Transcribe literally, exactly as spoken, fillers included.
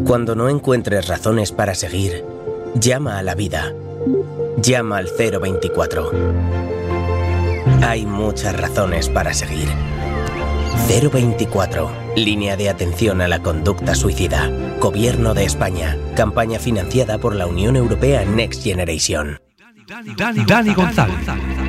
Cuando no encuentres razones para seguir, llama a la vida. Llama al cero veinticuatro. Hay muchas razones para seguir. cero veinticuatro. Línea de atención a la conducta suicida. Gobierno de España. Campaña financiada por la Unión Europea Next Generation. Dani, Dani González.